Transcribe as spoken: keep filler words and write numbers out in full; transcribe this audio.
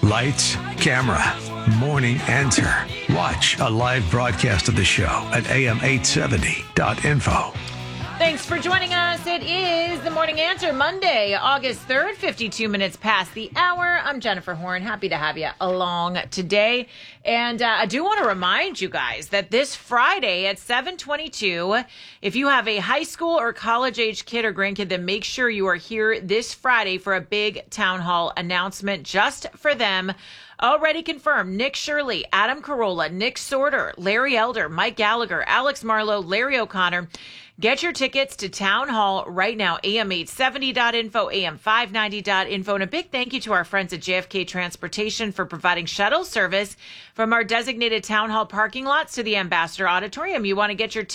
Lights, camera, morning answer. Watch a live broadcast of the show at A M eight seventy dot info. Thanks for joining us. It is the Morning Answer, Monday, August third, fifty-two minutes past the hour. I'm Jennifer Horn. Happy to have you along today. And uh, I do want to remind you guys that this Friday at seven twenty-two, if you have a high school or college-age kid or grandkid, then make sure you are here this Friday for a big town hall announcement just for them. Already confirmed, Nick Shirley, Adam Carolla, Nick Sorter, Larry Elder, Mike Gallagher, Alex Marlowe, Larry O'Connor. Get your tickets to Town Hall right now, A M eight seventy dot info, A M five ninety dot info. And a big thank you to our friends at J F K Transportation for providing shuttle service from our designated Town Hall parking lots to the Ambassador Auditorium. You want to get your